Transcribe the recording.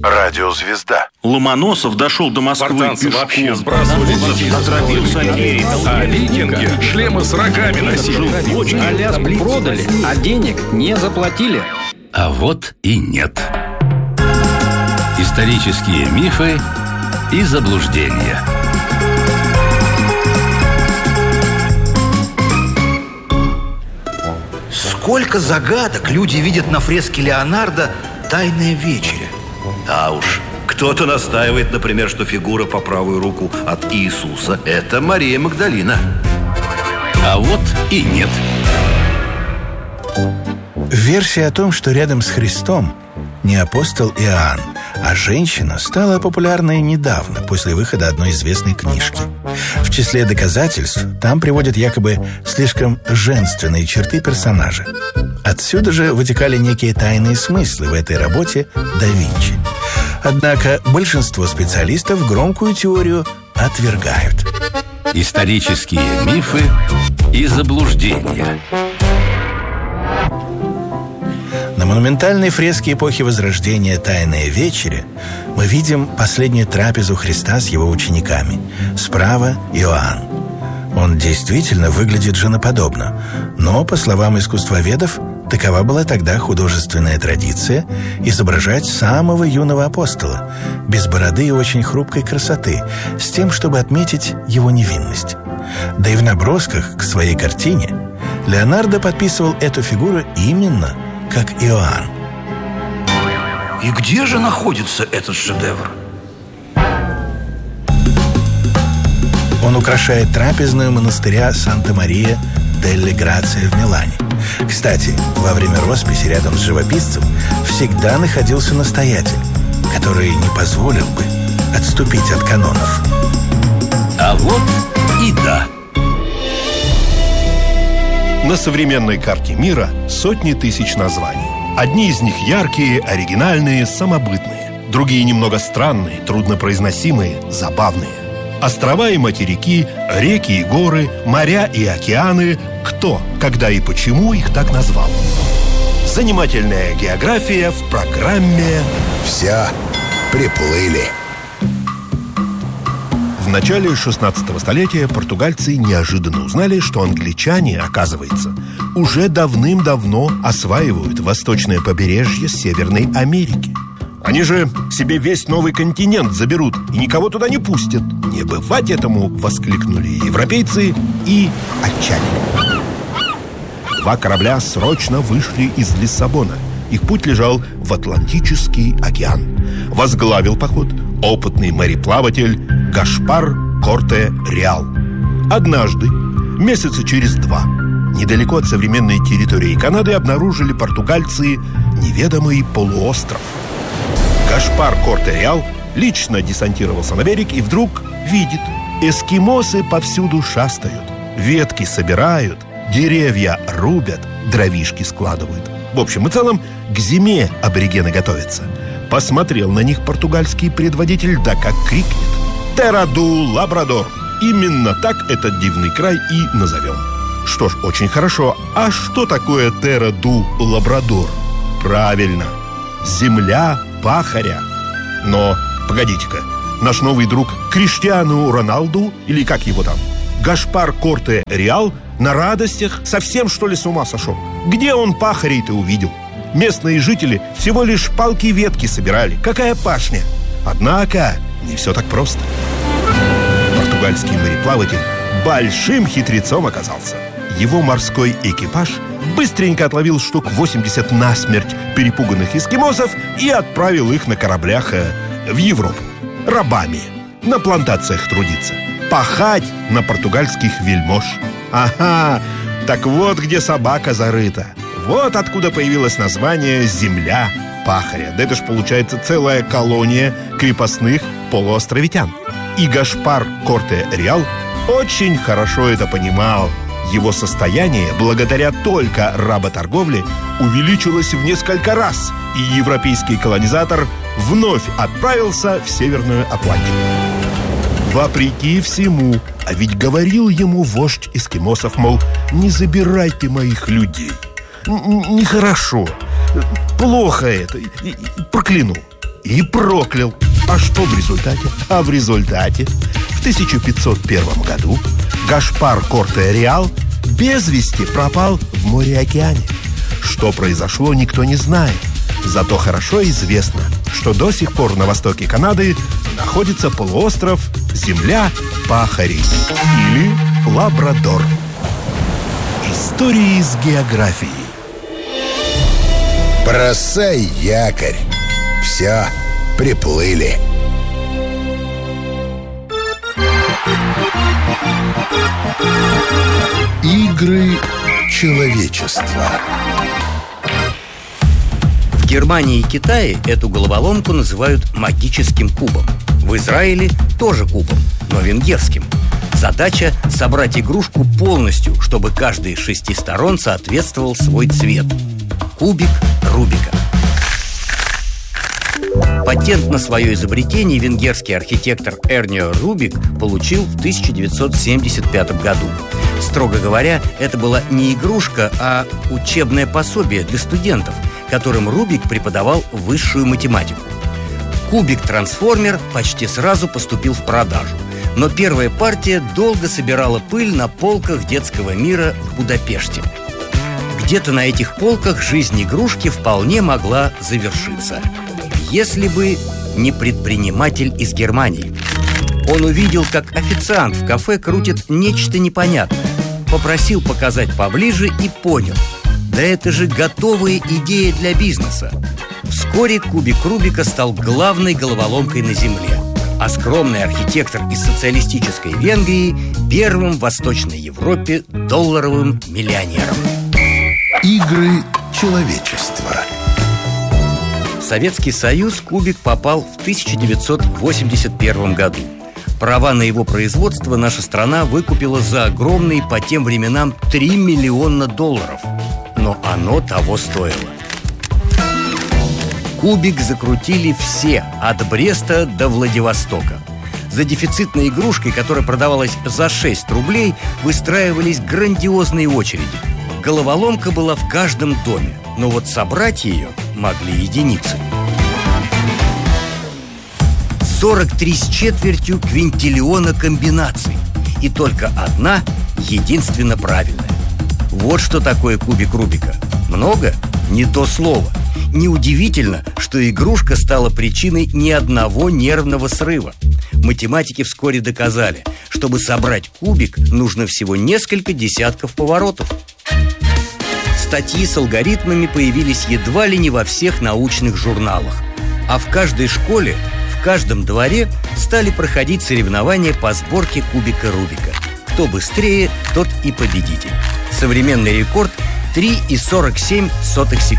Радиозвезда. Ломоносов дошел до Москвы спартанцы пешком. вообще сбрасывали детей, а викинги шлемы с рогами носили. Аляску продали, а денег не заплатили. А вот и нет. Исторические мифы и заблуждения. Сколько загадок люди видят на фреске Леонардо «Тайная вечеря». А уж кто-то настаивает, например, что фигура по правую руку от Иисуса – это Мария Магдалина. А вот и нет. Версия о том, что рядом с Христом не апостол Иоанн, а женщина, стала популярной недавно, после выхода одной известной книжки. В числе доказательств там приводят якобы слишком женственные черты персонажа. Отсюда же вытекали некие тайные смыслы в этой работе да Винчи. Однако большинство специалистов громкую теорию отвергают. Исторические мифы и заблуждения. На монументальной фреске эпохи Возрождения «Тайная вечеря» мы видим последнюю трапезу Христа с его учениками. Справа Иоанн. Он действительно выглядит женоподобно, но, по словам искусствоведов, такова была тогда художественная традиция изображать самого юного апостола, без бороды и очень хрупкой красоты, с тем, чтобы отметить его невинность. Да и в набросках к своей картине Леонардо подписывал эту фигуру именно как Иоанн. И где же находится этот шедевр? Он украшает трапезную монастыря Санта-Мария-делле-Грация в Милане. Кстати, во время росписи рядом с живописцем всегда находился настоятель, который не позволил бы отступить от канонов. А вот и да. На современной карте мира сотни тысяч названий. Одни из них яркие, оригинальные, самобытные. Другие немного странные, труднопроизносимые, забавные. Острова и материки, реки и горы, моря и океаны. Кто, когда и почему их так назвал? Занимательная география в программе Все приплыли. В начале 16 столетия португальцы неожиданно узнали, что англичане, оказывается, уже давным-давно осваивают восточное побережье Северной Америки. Они же себе весь новый континент заберут и никого туда не пустят. Не бывать этому, воскликнули европейцы и отчалили. 2 корабля срочно вышли из Лиссабона. Их путь лежал в Атлантический океан. Возглавил поход опытный мореплаватель Гашпар Корте-Реал. Однажды, месяца через 2, недалеко от современной территории Канады обнаружили португальцы неведомый полуостров. Гашпар Корте-Реал лично десантировался на берег и вдруг видит: эскимосы повсюду шастают, ветки собирают, деревья рубят, дровишки складывают. В общем и целом, к зиме аборигены готовятся. Посмотрел на них португальский предводитель, да как крикнет: «Терра ду Лабрадор!» Именно так этот дивный край и назовем. Что ж, очень хорошо. А что такое Терра ду Лабрадор? Правильно, земля пахаря. Но, погодите-ка, наш новый друг Криштиану Роналду, или как его там, Гашпар Корте-Реал, на радостях совсем, что ли, с ума сошел? Где он пахарей-то увидел? Местные жители всего лишь палки и ветки собирали. Какая пашня? Однако не все так просто. Португальский мореплаватель большим хитрецом оказался. Его морской экипаж быстренько отловил штук 80 насмерть перепуганных эскимосов и отправил их на кораблях в Европу. Рабами. На плантациях трудиться. Пахать на португальских вельмож. Ага, так вот где собака зарыта. Вот откуда появилось название «Земля пахаря». Да это ж получается целая колония крепостных полуостровитян. И Гашпар Корте-Реал очень хорошо это понимал. Его состояние, благодаря только работорговле, увеличилось в несколько раз, и европейский колонизатор вновь отправился в Северную Атлантику. Вопреки всему, а ведь говорил ему вождь эскимосов, мол, не забирайте моих людей. Нехорошо. Плохо это. Прокляну. и проклял. А что в результате? В результате в 1501 году Гаспар Корте-Реал без вести пропал в море-океане. Что произошло, никто не знает. Зато хорошо известно, что до сих пор на востоке Канады находится полуостров Земля Пахарей или Лабрадор. Истории с географией. Бросай якорь. Все, приплыли. Игры человечества. В Германии и Китае эту головоломку называют магическим кубом. В Израиле тоже кубом, но венгерским. Задача – собрать игрушку полностью, чтобы каждый из 6 сторон соответствовал свой цвет. Кубик Рубика. Патент на свое изобретение венгерский архитектор Эрнио Рубик получил в 1975 году. Строго говоря, это была не игрушка, а учебное пособие для студентов, которым Рубик преподавал высшую математику. Кубик-трансформер почти сразу поступил в продажу, но первая партия долго собирала пыль на полках детского мира в Будапеште. Где-то на этих полках жизнь игрушки вполне могла завершиться, если бы не предприниматель из Германии. Он увидел, как официант в кафе крутит нечто непонятное, попросил показать поближе и понял: да это же готовая идея для бизнеса. Вскоре кубик Рубика стал главной головоломкой на Земле, а скромный архитектор из социалистической Венгрии первым в Восточной Европе долларовым миллионером. Игры человечества. В Советский Союз кубик попал в 1981 году. Права на его производство наша страна выкупила за огромные по тем временам $3 миллиона. Но оно того стоило. Кубик закрутили все, от Бреста до Владивостока. За дефицитной игрушкой, которая продавалась за 6 рублей, выстраивались грандиозные очереди. Головоломка была в каждом доме, но вот собрать ее могли единицы. 43 с четвертью квинтиллиона комбинаций, и только одна единственно правильная. Вот что такое кубик Рубика. Много? Не то слово. Неудивительно, что игрушка стала причиной ни одного нервного срыва. Математики вскоре доказали, чтобы собрать кубик, нужно всего несколько десятков поворотов. Статьи с алгоритмами появились едва ли не во всех научных журналах. А в каждой школе, в каждом дворе стали проходить соревнования по сборке кубика Рубика. Кто быстрее, тот и победитель. Современный рекорд – 3,47 секунды.